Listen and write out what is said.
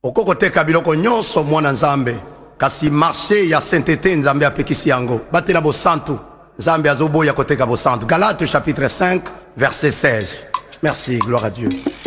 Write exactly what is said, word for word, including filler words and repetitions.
okokoteka biloko nyonso mwana nzambe kasi marché ya sainteté nzambe apekisi yango batela bosantu nzambe azoboya koteka bosantu. Galates chapitre cinq verset seize. Merci, gloire à Dieu.